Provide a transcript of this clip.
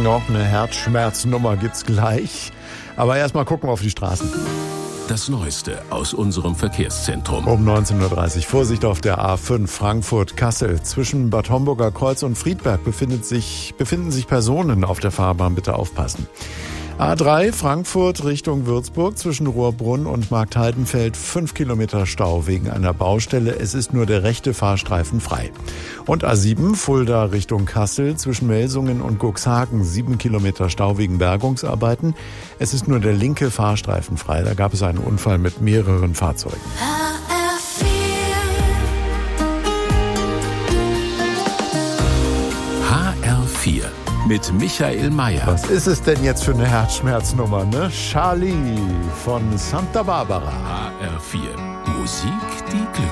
Noch eine Herzschmerznummer gibt's gleich. Aber erstmal gucken wir auf die Straßen. Das Neueste aus unserem Verkehrszentrum. Um 19:30 Uhr. Vorsicht auf der A5 Frankfurt-Kassel. Zwischen Bad Homburger Kreuz und Friedberg befinden sich Personen auf der Fahrbahn. Bitte aufpassen. A3 Frankfurt Richtung Würzburg zwischen Rohrbrunn und Marktheidenfeld 5 Kilometer Stau wegen einer Baustelle. Es ist nur der rechte Fahrstreifen frei. Und A7 Fulda Richtung Kassel zwischen Melsungen und Cuxhaven 7 Kilometer Stau wegen Bergungsarbeiten. Es ist nur der linke Fahrstreifen frei. Da gab es einen Unfall mit mehreren Fahrzeugen. HR4 mit Michael Mayer. Was ist es denn jetzt für eine Herzschmerznummer, ne? Charlie von Santa Barbara. HR4 Musik, die Glück